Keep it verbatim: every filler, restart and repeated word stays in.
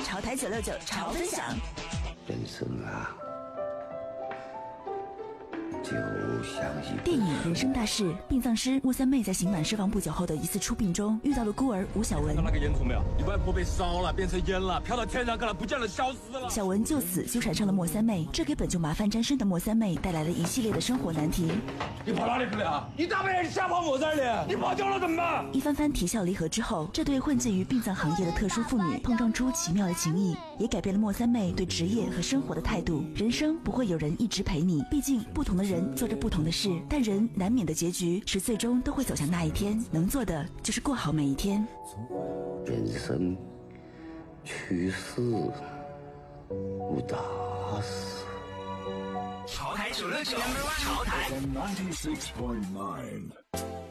潮台九六九潮分享。 人生啊，就像一电影《人生大事》，殡葬师莫三妹在刑满释放不久后的一次出殡中，遇到了孤儿吴小文。 看到那个烟囱没有？你外婆被烧了，变成烟了，飘到天上去了，不见了，消失了。 小文就此纠缠上了莫三妹，这给本就麻烦沾身的莫三妹带来了一系列的生活难题。 你跑哪里去了？你大半夜瞎跑我这里，你跑丢了怎么办？ 一番番啼笑离合之后，这对混迹于殡葬行业的特殊妇女碰撞出奇妙的情谊，也改变了莫三妹对职业和生活的态度。人生不会有人一直陪你，毕竟不同的人做着不同的事，但人难免的结局是最终都会走向那一天，能做的就是过好每一天。 人生去世无大事。 潮台九六九，潮台。 ninety-six point nine